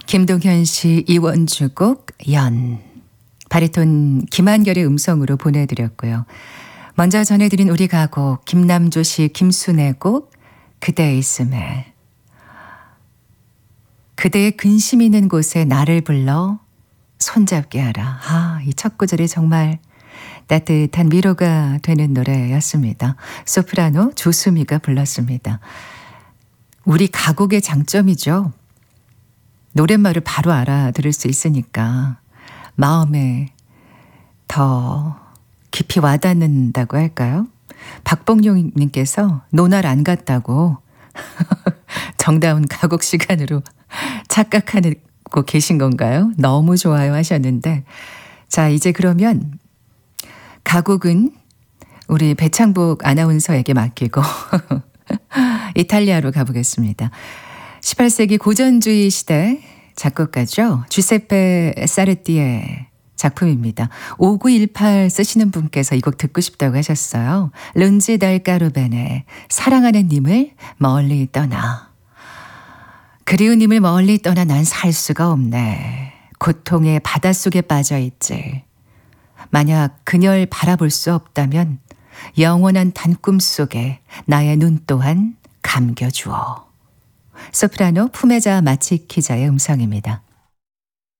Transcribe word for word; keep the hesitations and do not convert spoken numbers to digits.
김동현 씨, 이원주 곡 연. 바리톤 김한결의 음성으로 보내드렸고요. 먼저 전해드린 우리 가곡 김남조 씨, 김순애 곡 그대 있음에. 그대의 근심 있는 곳에 나를 불러 손잡게 하라. 아, 이 첫 구절이 정말 따뜻한 위로가 되는 노래였습니다. 소프라노 조수미가 불렀습니다. 우리 가곡의 장점이죠. 노랫말을 바로 알아들을 수 있으니까 마음에 더 깊이 와닿는다고 할까요? 박봉용님께서 노날 안 갔다고 정다운 가곡 시간으로 착각하고 계신 건가요? 너무 좋아요 하셨는데, 자, 이제 그러면 가곡은 우리 배창복 아나운서에게 맡기고 이탈리아로 가보겠습니다. 십팔 세기 고전주의 시대 작곡가죠. 주세페 사르티의 작품입니다. 오구일팔 쓰시는 분께서 이 곡 듣고 싶다고 하셨어요. 룬지 달 까르베네, 사랑하는 님을 멀리 떠나. 그리운 님을 멀리 떠나 난 살 수가 없네. 고통의 바닷속에 빠져있지. 만약 그녀를 바라볼 수 없다면 영원한 단꿈 속에 나의 눈 또한 감겨주어. 소프라노 푸메자 마치키자의 음성입니다.